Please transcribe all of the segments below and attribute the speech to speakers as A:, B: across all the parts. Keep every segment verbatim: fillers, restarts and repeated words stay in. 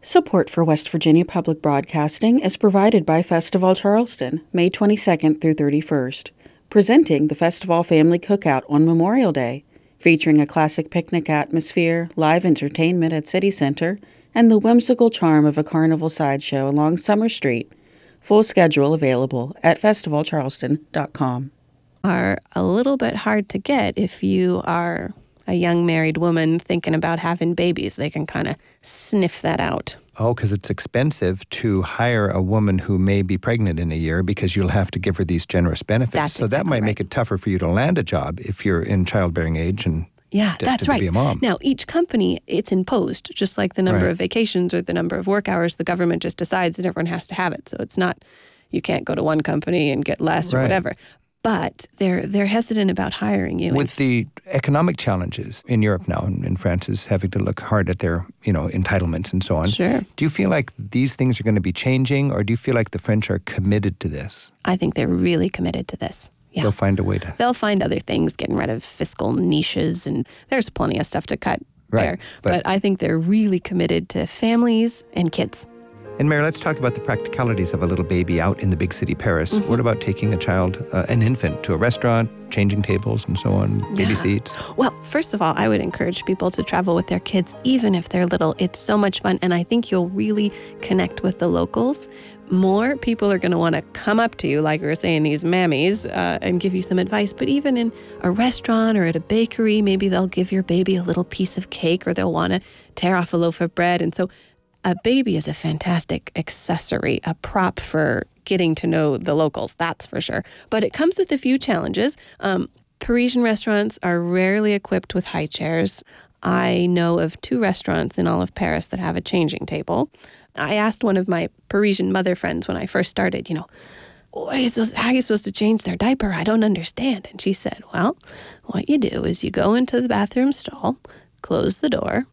A: Support for West Virginia Public Broadcasting is provided by Festival Charleston, May twenty-second through thirty-first, presenting the Festival Family Cookout on Memorial Day, featuring a classic picnic atmosphere, live entertainment at City Center, and the whimsical charm of a carnival sideshow along Summer Street. Full schedule available at festival charleston dot com.
B: Are a little bit hard to get if you are a young married woman thinking about having babies. They can kind of sniff that out.
C: Oh, because it's expensive to hire a woman who may be pregnant in a year because you'll have to give her these generous benefits.
B: That's
C: so
B: exactly
C: that might
B: right.
C: make it tougher for you to land a job if you're in childbearing age and
B: Yeah,
C: destined
B: that's right.
C: to be a mom.
B: Now, each company, it's imposed, just like the number
C: Right.
B: of vacations or the number of work hours. The government just decides that everyone has to have it. So it's not, you can't go to one company and get less or
C: Right.
B: whatever. But they're they're hesitant about hiring you.
C: With the economic challenges in Europe now, and, and France is having to look hard at their, you know, entitlements and so on.
B: Sure.
C: Do you feel like these things are going to be changing, or do you feel like the French are committed to this?
B: I think they're really committed to this. Yeah.
C: They'll find a way to.
B: They'll find other things, getting rid of fiscal niches, and there's plenty of stuff to cut
C: Right,
B: there.
C: but-
B: But I think they're really committed to families and kids.
C: And Mary, let's talk about the practicalities of a little baby out in the big city, Paris.
B: Mm-hmm.
C: What about taking a child, uh, an infant, to a restaurant, changing tables and so on, baby
B: Yeah.
C: seats?
B: Well, first of all, I would encourage people to travel with their kids, even if they're little. It's so much fun, and I think you'll really connect with the locals. More people are going to want to come up to you, like we were saying, these mammies, uh, and give you some advice. But even in a restaurant or at a bakery, maybe they'll give your baby a little piece of cake, or they'll want to tear off a loaf of bread. And so a baby is a fantastic accessory, a prop for getting to know the locals, that's for sure. But it comes with a few challenges. Um, Parisian restaurants are rarely equipped with high chairs. I know of two restaurants in all of Paris that have a changing table. I asked one of my Parisian mother friends when I first started, you know, what are you supposed, how are you supposed to change their diaper? I don't understand. And she said, well, what you do is you go into the bathroom stall, close the door,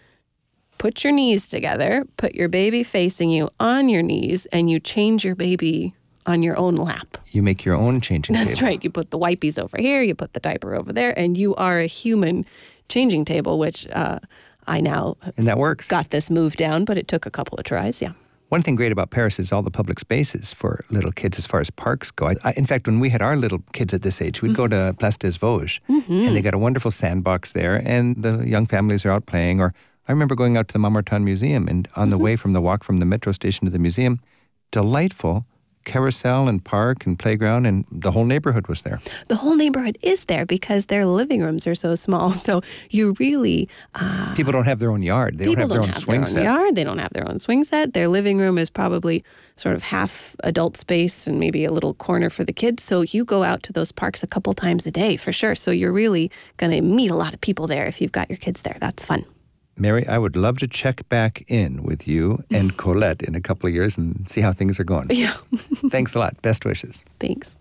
B: put your knees together, put your baby facing you on your knees, and you change your baby on your own lap.
C: You make your own changing
B: That's
C: table.
B: right. You put the wipies over here, you put the diaper over there, and you are a human changing table, which uh, I now
C: And that works.
B: got this move down, but it took a couple of tries, yeah.
C: One thing great about Paris is all the public spaces for little kids as far as parks go. I, I, in fact, when we had our little kids at this age, we'd go to Place des Vosges, and they got a wonderful sandbox there, and the young families are out playing. Or I remember going out to the Montmartre Museum, and on the way from the walk from the metro station to the museum, delightful carousel and park and playground, and the whole neighborhood was there.
B: The whole neighborhood is there because their living rooms are so small. So you really... Uh,
C: People don't have their own yard. They don't
B: People
C: have their
B: don't
C: own
B: have
C: swing
B: their own
C: set.
B: yard. They don't have their own swing set. Their living room is probably sort of half adult space and maybe a little corner for the kids. So you go out to those parks a couple times a day for sure. So you're really going to meet a lot of people there if you've got your kids there. That's fun.
C: Mary, I would love to check back in with you and Colette in a couple of years and see how things are going.
B: Yeah.
C: Thanks a lot. Best wishes.
B: Thanks.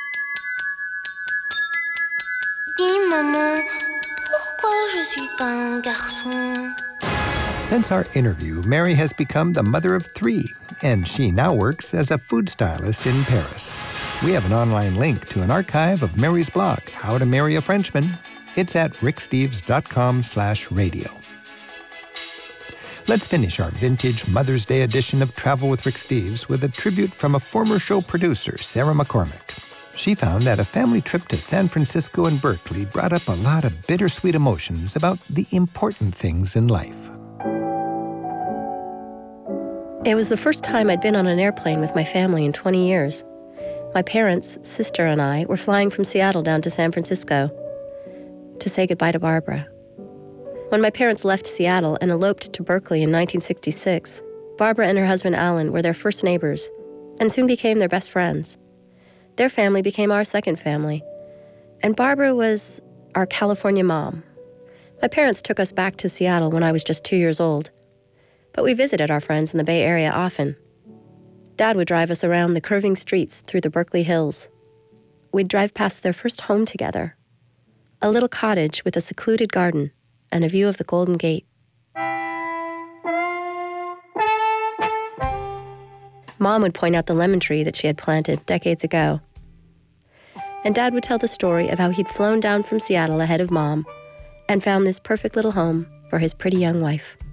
D: Dis maman, pourquoi je suis pas un garçon?
C: Since our interview, Mary has become the mother of three, and she now works as a food stylist in Paris. We have an online link to an archive of Mary's blog, How to Marry a Frenchman. It's at ricksteves.com slash radio. Let's finish our vintage Mother's Day edition of Travel with Rick Steves with a tribute from a former show producer, Sarah McCormick. She found that a family trip to San Francisco and Berkeley brought up a lot of bittersweet emotions about the important things in life.
E: It was the first time I'd been on an airplane with my family in twenty years. My parents, sister, and I were flying from Seattle down to San Francisco to say goodbye to Barbara. When my parents left Seattle and eloped to Berkeley in nineteen sixty-six, Barbara and her husband Alan were their first neighbors and soon became their best friends. Their family became our second family, and Barbara was our California mom. My parents took us back to Seattle when I was just two years old, but we visited our friends in the Bay Area often. Dad would drive us around the curving streets through the Berkeley Hills. We'd drive past their first home together, a little cottage with a secluded garden and a view of the Golden Gate. Mom would point out the lemon tree that she had planted decades ago. And Dad would tell the story of how he'd flown down from Seattle ahead of Mom and found this perfect little home for his pretty young wife.